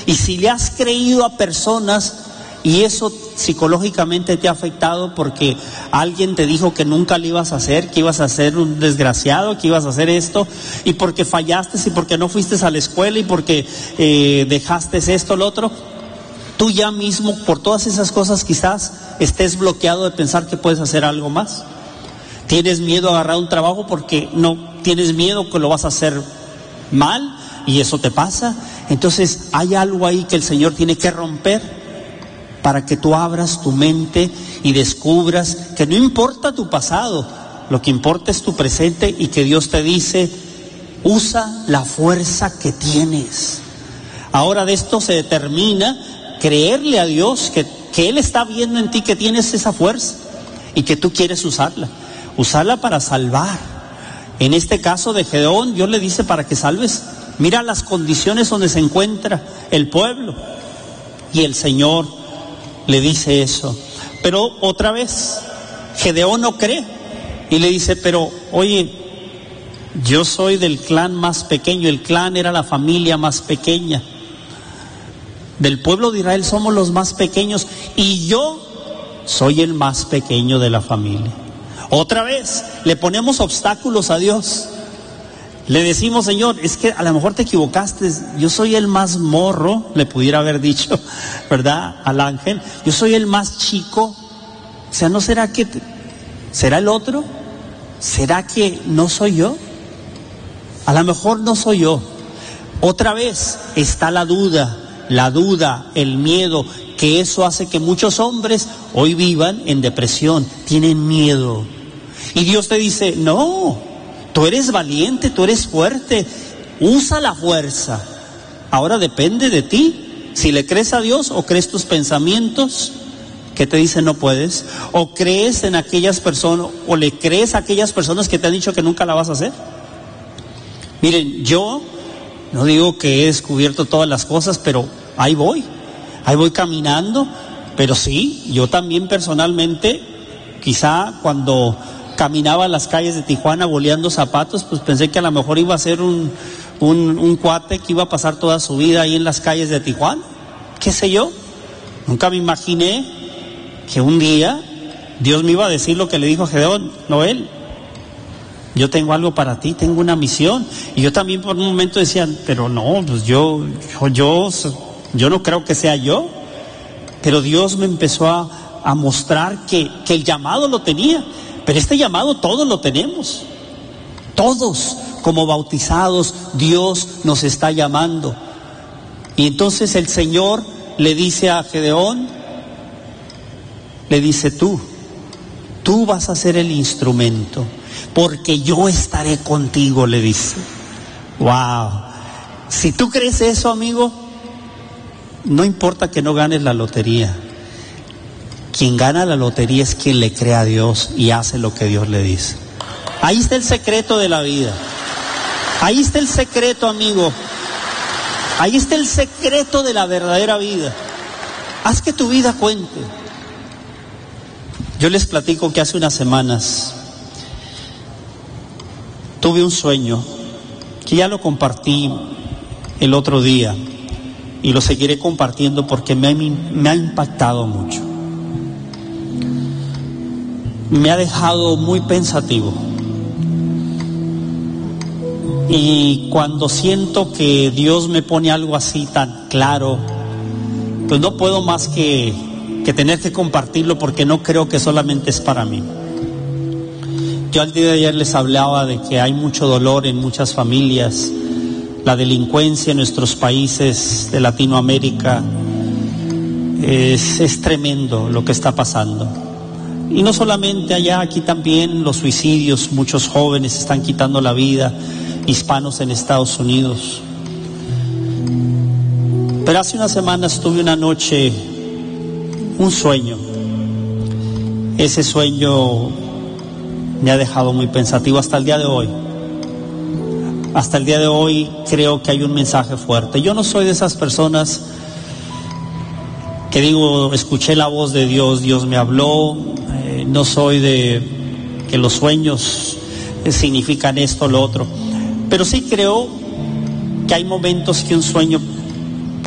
Y si le has creído a personas y eso psicológicamente te ha afectado porque alguien te dijo que nunca lo ibas a hacer, que ibas a ser un desgraciado, que ibas a hacer esto, y porque fallaste, y porque no fuiste a la escuela, y porque dejaste esto, lo otro, tú ya mismo, por todas esas cosas, quizás estés bloqueado de pensar que puedes hacer algo más. Tienes miedo a agarrar un trabajo porque no tienes miedo que lo vas a hacer mal, y eso te pasa. Entonces hay algo ahí que el Señor tiene que romper para que tú abras tu mente y descubras que no importa tu pasado, lo que importa es tu presente, y que Dios te dice: usa la fuerza que tienes. Ahora de esto se determina creerle a Dios que Él está viendo en ti que tienes esa fuerza y que tú quieres usarla para salvar. En este caso de Gedeón, Dios le dice para que salves. Mira las condiciones donde se encuentra el pueblo, y el Señor le dice eso. Pero otra vez, Gedeón no cree y le dice: pero oye, yo soy del clan más pequeño. El clan era la familia más pequeña. Del pueblo de Israel somos los más pequeños, y yo soy el más pequeño de la familia. Otra vez, le ponemos obstáculos a Dios. Le decimos: Señor, es que a lo mejor te equivocaste, yo soy el más morro, le pudiera haber dicho, ¿verdad?, al ángel, yo soy el más chico. O sea, ¿no será que será el otro? ¿Será que no soy yo? A lo mejor no soy yo. Otra vez está la duda, el miedo, que eso hace que muchos hombres hoy vivan en depresión, tienen miedo. Y Dios te dice: no, tú eres valiente, tú eres fuerte, usa la fuerza. Ahora depende de ti, si le crees a Dios o crees tus pensamientos que te dicen no puedes, o crees en aquellas personas, o le crees a aquellas personas que te han dicho que nunca la vas a hacer. Miren, yo no digo que he descubierto todas las cosas, pero ahí voy caminando. Pero sí, yo también personalmente, quizá cuando caminaba en las calles de Tijuana boleando zapatos, pues pensé que a lo mejor iba a ser un cuate que iba a pasar toda su vida ahí en las calles de Tijuana, qué sé yo. Nunca me imaginé que un día Dios me iba a decir lo que le dijo a Gedeón: Noel, yo tengo algo para ti, tengo una misión. Y yo también por un momento decía: pero no, pues yo no creo que sea yo. Pero Dios me empezó a mostrar que el llamado lo tenía. Pero este llamado todos lo tenemos. Todos, como bautizados, Dios nos está llamando. Y entonces el Señor le dice a Gedeón, le dice: tú vas a ser el instrumento, porque yo estaré contigo, le dice. Wow. Si tú crees eso, amigo, no importa que no ganes la lotería. Quien gana la lotería es quien le cree a Dios y hace lo que Dios le dice. Ahí está el secreto de la vida. Ahí está el secreto, amigo. Ahí está el secreto de la verdadera vida. Haz que tu vida cuente. Yo les platico que hace unas semanas tuve un sueño que ya lo compartí el otro día y lo seguiré compartiendo porque me ha impactado mucho. Me ha dejado muy pensativo. Y cuando siento que Dios me pone algo así tan claro, pues no puedo más que tener que compartirlo, porque no creo que solamente es para mí. Yo al día de ayer les hablaba de que hay mucho dolor en muchas familias. La delincuencia en nuestros países de Latinoamérica es tremendo lo que está pasando. Y no solamente allá, aquí también los suicidios, muchos jóvenes están quitando la vida, hispanos en Estados Unidos. Pero hace unas semanas tuve una noche, un sueño. Ese sueño me ha dejado muy pensativo hasta el día de hoy. Hasta el día de hoy creo que hay un mensaje fuerte. Yo no soy de esas personas que digo, escuché la voz de Dios, Dios me habló. No soy de que los sueños significan esto o lo otro. Pero sí creo que hay momentos que un sueño